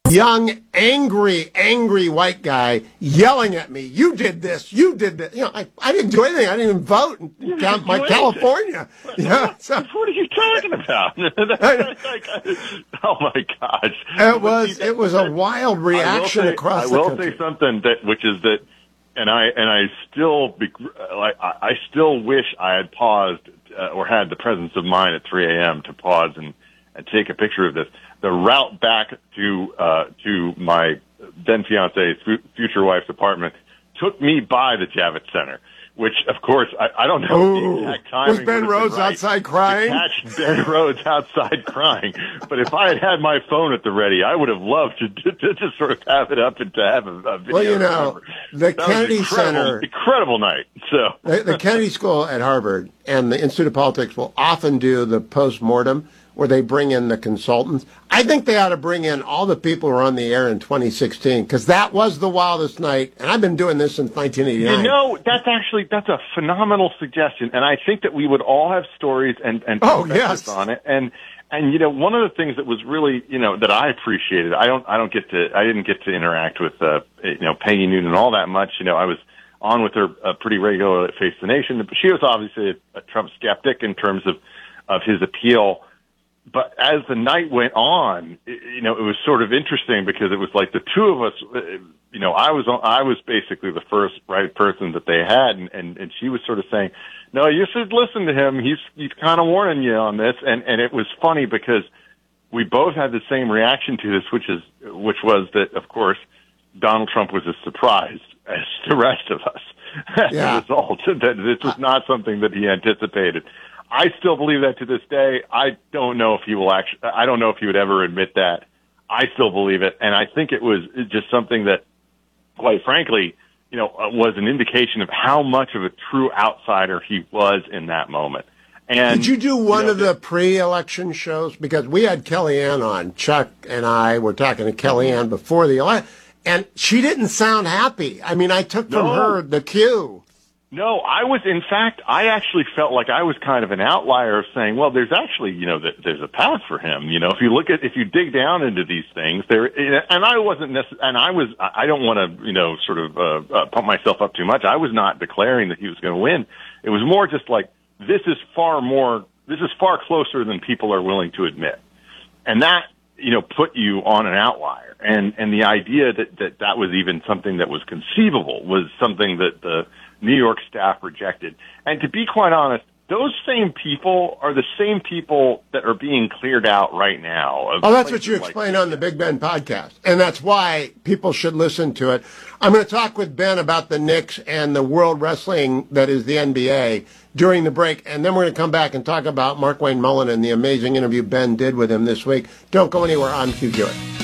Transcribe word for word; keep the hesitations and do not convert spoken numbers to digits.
young, angry, angry white guy yelling at me, you did this, you did that. You know, I, I didn't do anything. I didn't even vote in, in Cal- my California. Yeah, so, what are you talking about? That's like, oh, my gosh. It was, it was a wild reaction say, across the country. I will say something, that, which is that, and I, and I still, like, I still wish I had paused uh, or had the presence of mind at three a.m. to pause and, and take a picture of this. The route back to uh to my then fiance's future wife's apartment took me by the Javits Center, which of course I, I don't know Ooh, the exact timing. Was Ben Rhodes right outside crying? Catch Ben Rhodes outside crying. But if I had had my phone at the ready, I would have loved to, to, to just sort of have it up and to have a, a video. Well, you know, the that Kennedy Center, incredible night. So the, the Kennedy School at Harvard and the Institute of Politics will often do the post-mortem, where they bring in the consultants. I think they ought to bring in all the people who were on the air in twenty sixteen, because that was the wildest night, and I've been doing this since nineteen eighty-nine. You know, that's actually, that's a phenomenal suggestion, and I think that we would all have stories and, and oh, yes. on it. And, and, you know, one of the things that was really, you know, that I appreciated, I don't, I don't get to, I didn't get to interact with, uh, you know, Peggy Noonan all that much. You know, I was on with her uh, pretty regularly at Face the Nation, but she was obviously a, a Trump skeptic in terms of, of his appeal. But as the night went on, you know, it was sort of interesting because it was like the two of us, you know, I was, I was basically the first right person that they had. And, and, and she was sort of saying, no, you should listen to him. He's, he's kind of warning you on this. And, and it was funny because we both had the same reaction to this, which is, which was that, of course, Donald Trump was as surprised as the rest of us as yeah. a result. That this was not something that he anticipated. I still believe that to this day. I don't know if he will actually, I don't know if he would ever admit that. I still believe it. And I think it was just something that, quite frankly, you know, was an indication of how much of a true outsider he was in that moment. And did you do one you know, of the pre-election shows? Because we had Kellyanne on. Chuck and I were talking to Kellyanne before the election, and she didn't sound happy. I mean, I took from no. her the cue. No, I was, in fact, I actually felt like I was kind of an outlier of saying, well, there's actually, you know, there's a path for him. You know, if you look at, if you dig down into these things there, and I wasn't necessarily, and I was, I don't want to, you know, sort of, uh, uh, pump myself up too much. I was not declaring that he was going to win. It was more just like, this is far more, this is far closer than people are willing to admit. And that, you know, put you on an outlier. And, and the idea that, that that was even something that was conceivable was something that the New York staff rejected. And to be quite honest, those same people are the same people that are being cleared out right now. Oh, that's what you explain like on the Big Ben podcast. And that's why people should listen to it. I'm going to talk with Ben about the Knicks and the World Wrestling that is the N B A during the break. And then we're going to come back and talk about Mark Wayne Mullen and the amazing interview Ben did with him this week. Don't go anywhere. I'm Hugh Hewitt.